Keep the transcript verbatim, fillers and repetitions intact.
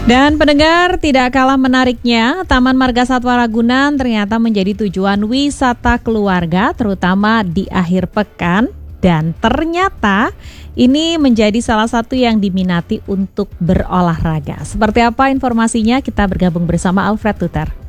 Dan pendengar, tidak kalah menariknya, Taman Marga Satwa Ragunan ternyata menjadi tujuan wisata keluarga terutama di akhir pekan. Dan ternyata ini menjadi salah satu yang diminati untuk berolahraga. Seperti apa informasinya? Kita bergabung bersama Alfred Tutar.